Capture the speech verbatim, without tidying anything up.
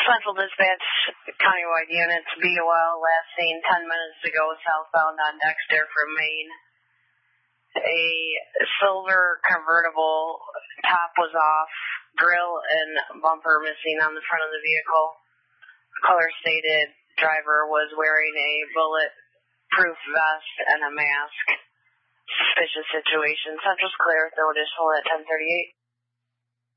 Central Dispatch, countywide units, B O L, last seen ten minutes ago, southbound on Dexter from Maine. A silver convertible, top was off, grill and bumper missing on the front of the vehicle. Color stated driver was wearing a bulletproof vest and a mask. Suspicious situation. Central's clear, throw additional at ten thirty-eight.